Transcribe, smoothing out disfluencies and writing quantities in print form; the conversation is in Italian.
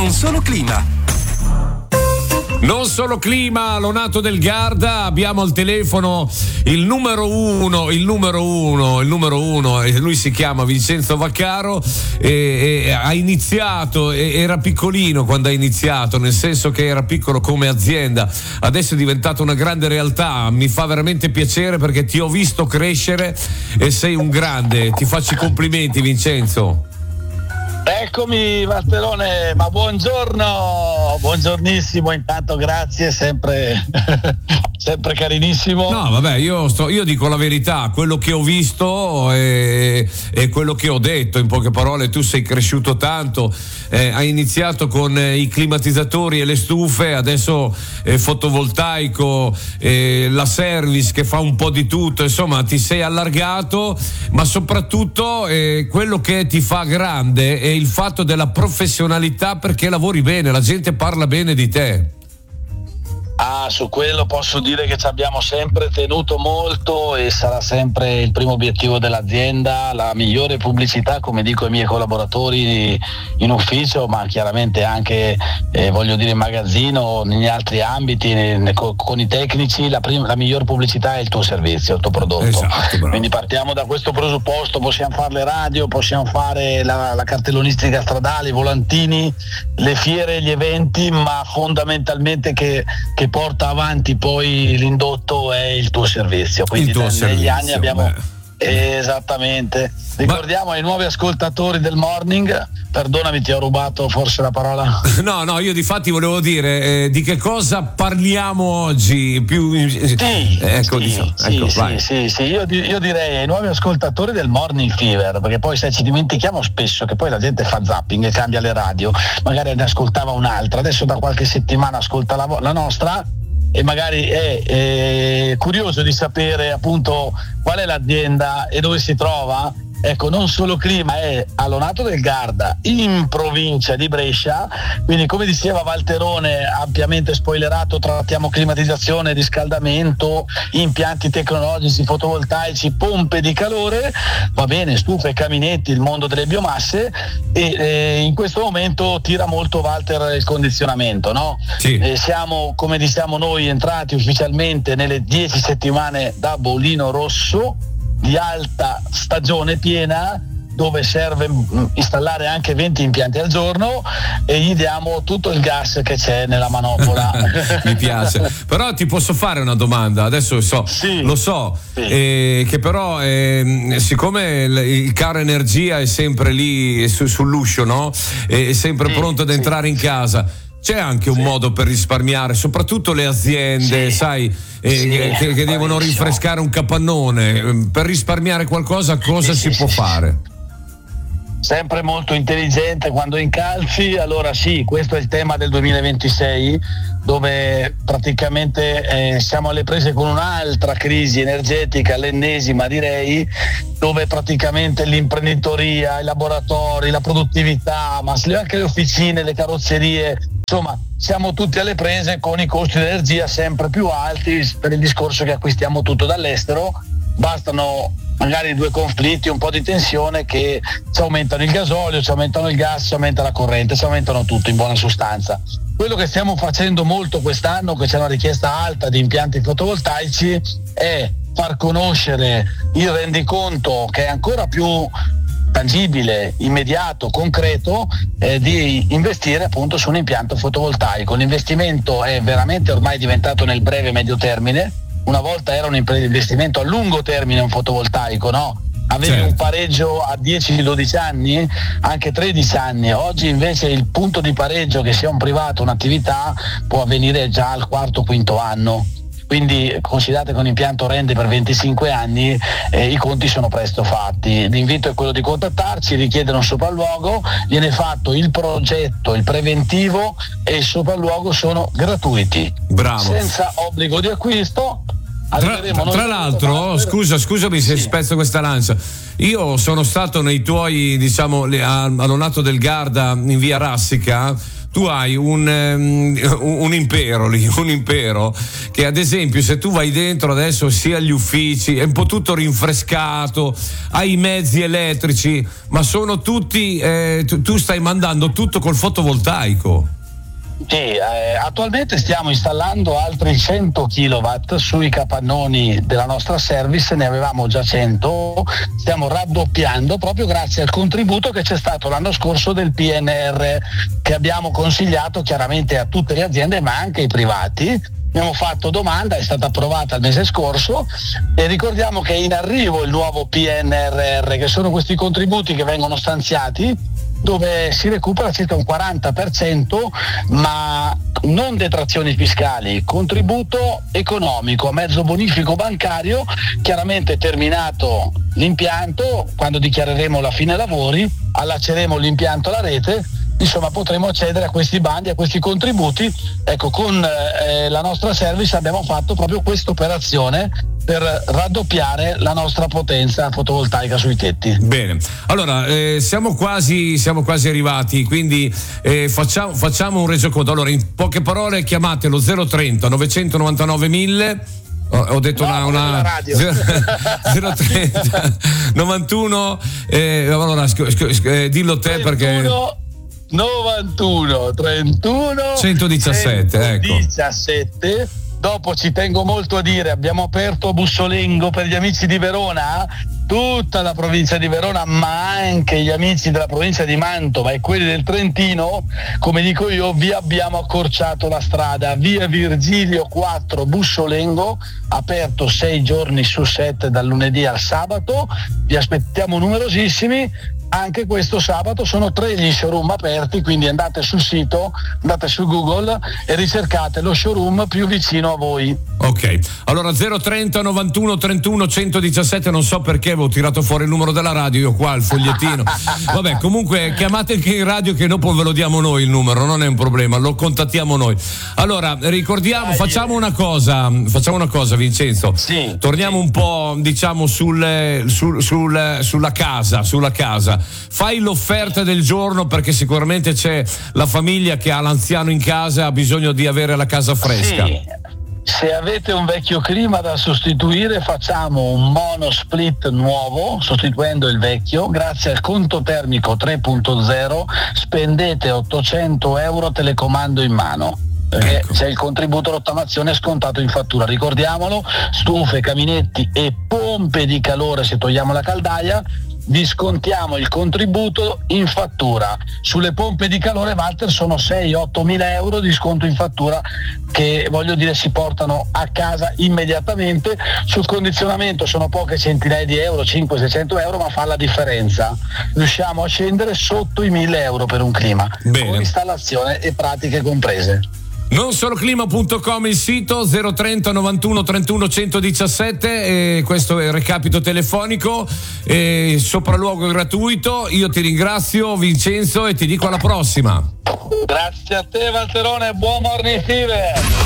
Non Solo Clima. Non solo clima, Lonato del Garda, abbiamo al telefono il numero uno, e lui si chiama Vincenzo Vaccaro, e ha iniziato, era piccolino quando ha iniziato, nel senso che era piccolo come azienda, adesso è diventato una grande realtà, mi fa veramente piacere perché ti ho visto crescere e sei un grande, ti faccio i complimenti Vincenzo. Eccomi Valterone, ma buongiornissimo, intanto grazie, sempre carinissimo. No vabbè, io dico la verità, quello che ho visto e quello che ho detto, in poche parole tu sei cresciuto tanto, hai iniziato con i climatizzatori e le stufe, adesso fotovoltaico, la service che fa un po' di tutto, insomma ti sei allargato, ma soprattutto quello che ti fa grande è il fatto della professionalità, perché lavori bene, la gente parla bene di te. Su quello posso dire che ci abbiamo sempre tenuto molto e sarà sempre il primo obiettivo dell'azienda, la migliore pubblicità, come dico ai miei collaboratori in ufficio, ma chiaramente anche voglio dire in magazzino, negli altri ambiti, con i tecnici, la miglior pubblicità è il tuo servizio, il tuo prodotto. Esatto, quindi partiamo da questo presupposto, possiamo fare le radio, possiamo fare la cartellonistica stradale, i volantini, le fiere, gli eventi, ma fondamentalmente che porta avanti poi l'indotto è il tuo servizio, quindi negli anni abbiamo esattamente. Ricordiamo ai nuovi ascoltatori del Morning, perdonami, ti ho rubato forse la parola. No, io difatti volevo dire di che cosa parliamo oggi più. Sì, io direi ai nuovi ascoltatori del Morning Fever, perché poi ci dimentichiamo spesso che poi la gente fa zapping e cambia le radio, magari ne ascoltava un'altra, adesso da qualche settimana ascolta la nostra e magari è curioso di sapere appunto qual è l'azienda e dove si trova. Ecco, Non Solo Clima è a Lonato del Garda, in provincia di Brescia, quindi come diceva Valterone, ampiamente spoilerato, trattiamo climatizzazione, riscaldamento, impianti tecnologici, fotovoltaici, pompe di calore, va bene, stufe, caminetti, il mondo delle biomasse e in questo momento tira molto Walter il condizionamento, no? Sì. Siamo, come diciamo noi, entrati ufficialmente nelle 10 settimane da bollino rosso di alta stagione piena, dove serve installare anche 20 impianti al giorno e gli diamo tutto il gas che c'è nella manopola. Mi piace, però ti posso fare una domanda, adesso lo so, che però siccome il caro energia è sempre lì sull'uscio, no? È sempre pronto ad entrare in casa. C'è anche un modo per risparmiare, soprattutto le aziende, sai, che devono rinfrescare un capannone. Per risparmiare qualcosa, cosa si può fare? Sempre molto intelligente quando incalzi. Allora questo è il tema del 2026, dove praticamente siamo alle prese con un'altra crisi energetica, l'ennesima direi, dove praticamente l'imprenditoria, i laboratori, la produttività, ma anche le officine, le carrozzerie, insomma siamo tutti alle prese con i costi di energia sempre più alti per il discorso che acquistiamo tutto dall'estero. Bastano magari 2 conflitti, un po' di tensione che ci aumentano il gasolio, ci aumentano il gas, ci aumenta la corrente, ci aumentano tutto in buona sostanza. Quello che stiamo facendo molto quest'anno, che c'è una richiesta alta di impianti fotovoltaici, è far conoscere il rendiconto, che è ancora più tangibile, immediato, concreto, di investire appunto su un impianto fotovoltaico. L'investimento è veramente ormai diventato nel breve e medio termine. Una volta era un investimento a lungo termine un fotovoltaico, no? Avevi un pareggio a 10-12 anni, anche 13 anni. Oggi invece il punto di pareggio, che sia un privato, un'attività, può avvenire già al 4-5 anno. Quindi considerate che un impianto rende per 25 anni, i conti sono presto fatti. L'invito è quello di contattarci, richiedere un sopralluogo, viene fatto il progetto, il preventivo e il sopralluogo sono gratuiti. Bravo. Senza obbligo di acquisto. Tra l'altro, scusami se spezzo questa lancia. Io sono stato nei tuoi, diciamo, a Lonato del Garda in via Rassica. tu hai un impero lì, un impero che ad esempio se tu vai dentro adesso sia agli uffici è un po' tutto rinfrescato, hai i mezzi elettrici, ma sono tutti tu stai mandando tutto col fotovoltaico. Sì, attualmente stiamo installando altri 100 kW sui capannoni della nostra service, ne avevamo già 100, stiamo raddoppiando proprio grazie al contributo che c'è stato l'anno scorso del PNR, che abbiamo consigliato chiaramente a tutte le aziende ma anche ai privati. Abbiamo fatto domanda, è stata approvata il mese scorso e ricordiamo che è in arrivo il nuovo PNRR, che sono questi contributi che vengono stanziati dove si recupera circa un 40%, ma non detrazioni fiscali, contributo economico, mezzo bonifico bancario, chiaramente terminato l'impianto, quando dichiareremo la fine lavori, allacceremo l'impianto alla rete, insomma potremo accedere a questi bandi, a questi contributi. Ecco, con la nostra service abbiamo fatto proprio questa operazione per raddoppiare la nostra potenza fotovoltaica sui tetti. Bene, allora siamo quasi arrivati, quindi facciamo un resoconto. Allora, in poche parole, chiamate lo 030 999 1000. Ho detto una radio. 030 91 allora dillo te 31, perché 91 31 117, ecco. 117. Dopo ci tengo molto a dire, abbiamo aperto a Bussolengo per gli amici di Verona, tutta la provincia di Verona, ma anche gli amici della provincia di Mantova e quelli del Trentino. Come dico io, vi abbiamo accorciato la strada, via Virgilio 4 Bussolengo, aperto 6 giorni su 7 dal lunedì al sabato, vi aspettiamo numerosissimi. Anche questo sabato sono 3 gli showroom aperti, quindi andate sul sito, andate su Google e ricercate lo showroom più vicino a voi. Ok, allora 030 91 31 117, non so perché avevo tirato fuori il numero della radio, io qua il fogliettino. Vabbè, comunque chiamate anche in radio che dopo ve lo diamo noi il numero, non è un problema, lo contattiamo noi. Allora, ricordiamo, facciamo una cosa Vincenzo. Sì, torniamo un po', diciamo, sulla casa. Fai l'offerta del giorno, perché sicuramente c'è la famiglia che ha l'anziano in casa, ha bisogno di avere la casa fresca. Sì. Se avete un vecchio clima da sostituire, facciamo un mono split nuovo sostituendo il vecchio. Grazie al conto termico 3.0 spendete 800 euro telecomando in mano, perché c'è il contributo rottamazione scontato in fattura. Ricordiamolo, stufe, caminetti e pompe di calore, se togliamo la caldaia vi scontiamo il contributo in fattura. Sulle pompe di calore, Walter, sono 6-8 mila euro di sconto in fattura che, voglio dire, si portano a casa immediatamente. Sul condizionamento sono poche centinaia di euro, 500-600 euro, ma fa la differenza. Riusciamo a scendere sotto i 1000 euro per un clima. Bene. Con installazione e pratiche comprese. Non solo clima.com il sito, 030 91 31 117, questo è il recapito telefonico, sopralluogo gratuito. Io ti ringrazio, Vincenzo, e ti dico alla prossima. Grazie a te, Valterone, buon morning fever.